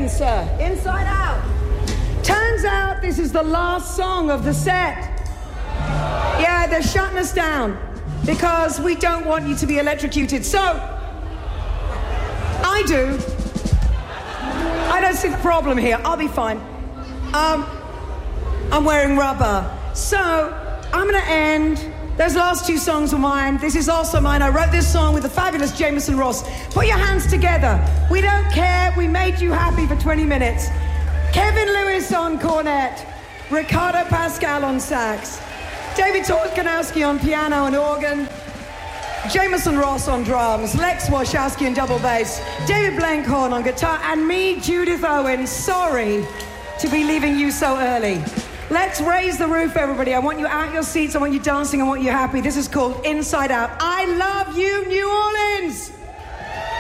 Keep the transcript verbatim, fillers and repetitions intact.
again, sir. Inside Out. Turns out this is the last song of the set. Yeah, they're shutting us down because we don't want you to be electrocuted. So, I do. I don't see the problem here. I'll be fine. Um, I'm wearing rubber. So, I'm going to end. Those last two songs were mine. This is also mine. I wrote this song with the fabulous Jameson Ross. Put your hands together. We don't care. We made you happy for twenty minutes. Kevin Lewis on cornet. Ricardo Pascal on sax. David Torkanowski on piano and organ. Jameson Ross on drums. Lex Warshawski on double bass. David Blankhorn on guitar. And me, Judith Owen. Sorry to be leaving you so early. Let's raise the roof, everybody. I want you out your seats. I want you dancing. I want you happy. This is called Inside Out. I love you, New Orleans.